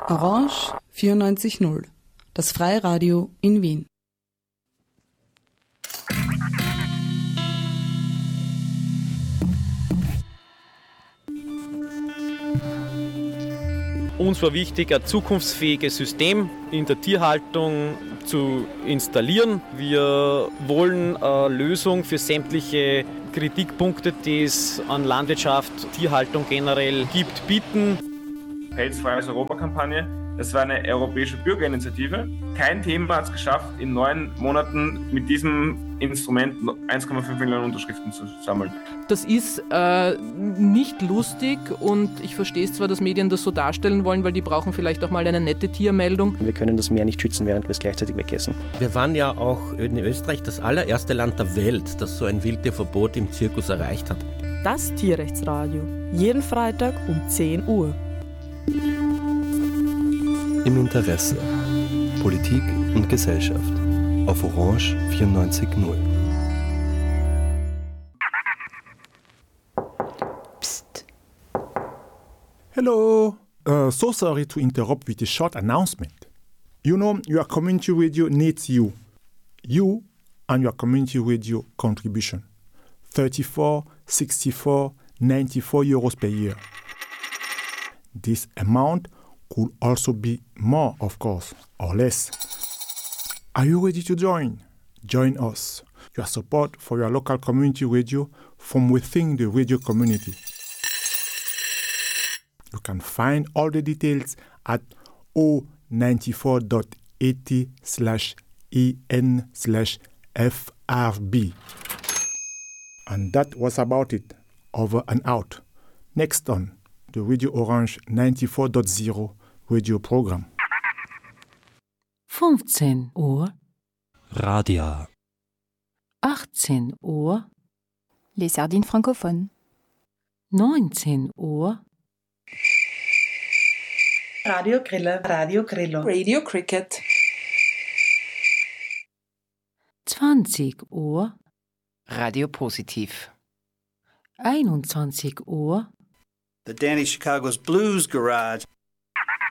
Orange 94.0, das Freiradio in Wien. Uns war wichtig, ein zukunftsfähiges System in der Tierhaltung zu installieren. Wir wollen eine Lösung für sämtliche Kritikpunkte, die es an Landwirtschaft, Tierhaltung generell gibt, bieten. Pelzfreies Europa-Kampagne. Das war eine europäische Bürgerinitiative. Kein Thema hat es geschafft, in 9 Monaten mit diesem Instrument 1,5 Millionen Unterschriften zu sammeln. Das ist nicht lustig und ich verstehe es zwar, dass Medien das so darstellen wollen, weil die brauchen vielleicht auch mal eine nette Tiermeldung. Wir können das Meer nicht schützen, während wir es gleichzeitig wegessen. Wir waren ja auch in Österreich das allererste Land der Welt, das so ein Wildtierverbot im Zirkus erreicht hat. Das Tierrechtsradio. Jeden Freitag um 10 Uhr. Im Interesse. Politik und Gesellschaft. Auf Orange 94.0. Psst. Hello. So sorry to interrupt with a short announcement. You know, your community radio needs you. You and your community radio contribution. 34, 64, 94 euros per year. This amount could also be more, of course, or less. Are you ready to join? Join us. Your support for your local community radio from within the radio community. You can find all the details at o94.at/en/FRB. And that was about it. Over and out. Next on the Radio Orange 94.0 radio program. 15 Uhr. Radia. 18 Uhr. Les Sardines francophones. 19 Uhr. Radio Grille, Radio Grillo. Radio Cricket. 20 Uhr. Radio Positiv. 21 Uhr. The Danny Chicago's Blues Garage.